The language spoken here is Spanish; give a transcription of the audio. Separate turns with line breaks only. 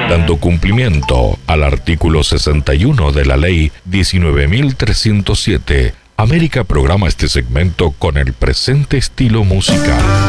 dando cumplimiento al artículo 61 de la Ley 19.307. América programa este segmento con el presente estilo musical.